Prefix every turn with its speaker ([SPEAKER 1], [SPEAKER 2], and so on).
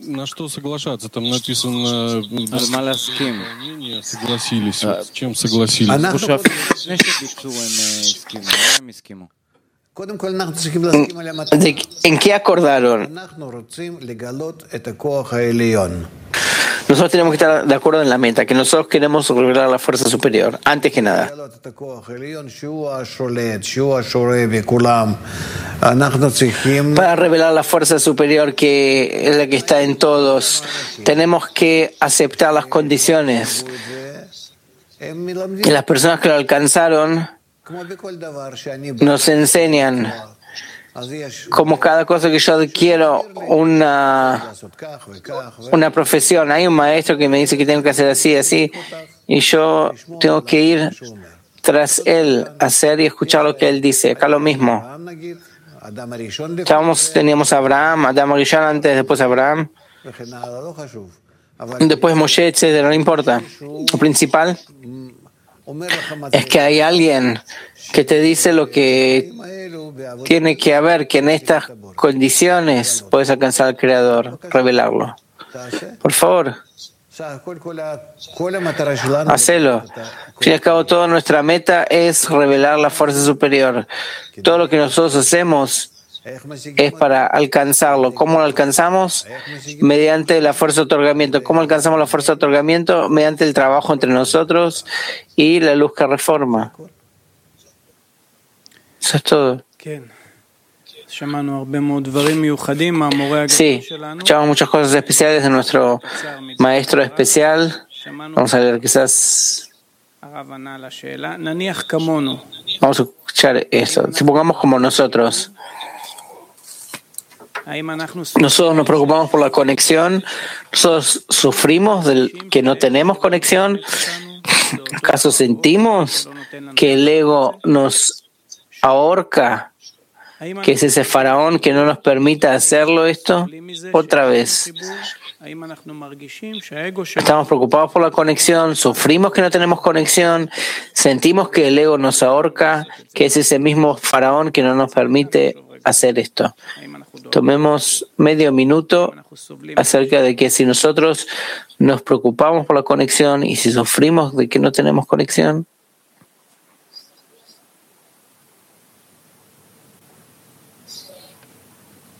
[SPEAKER 1] На что соглашаться? Там написано согласились. С чем согласились?
[SPEAKER 2] ¿En qué acordaron? Nosotros tenemos que estar de acuerdo en la meta, que nosotros queremos revelar la fuerza superior, antes que nada. Para revelar la fuerza superior, que es la que está en todos, tenemos que aceptar las condiciones. Y las personas que lo alcanzaron nos enseñan, como cada cosa que yo adquiero una profesión. Hay un maestro que me dice que tengo que hacer así, así, y yo tengo que ir tras él, hacer y escuchar lo que él dice. Acá lo mismo. Teníamos a Abraham, Adam Rishon antes, después Abraham, después Moshe, etc. No importa. Lo principal es que hay alguien que te dice lo que tiene que haber, que en estas condiciones puedes alcanzar al Creador, revelarlo. Por favor, hacelo. Al fin y al cabo, toda nuestra meta es revelar la fuerza superior. Todo lo que nosotros hacemos es para alcanzarlo. ¿Cómo lo alcanzamos? Mediante la fuerza de otorgamiento. ¿Cómo alcanzamos la fuerza de otorgamiento? Mediante el trabajo entre nosotros y la luz que reforma. Eso es todo. Sí, escuchamos muchas cosas especiales de nuestro maestro especial. Vamos a ver quizás. Vamos a escuchar eso. Supongamos como nosotros. Nosotros nos preocupamos por la conexión. Nosotros sufrimos del que no tenemos conexión. ¿Acaso sentimos que el ego nos ahorca? ¿Que es ese faraón que no nos permita hacerlo esto? Otra vez. Estamos preocupados por la conexión, sufrimos que no tenemos conexión, sentimos que el ego nos ahorca, que es ese mismo faraón que no nos permite hacer esto. Tomemos medio minuto acerca de que si nosotros nos preocupamos por la conexión y si sufrimos de que no tenemos conexión,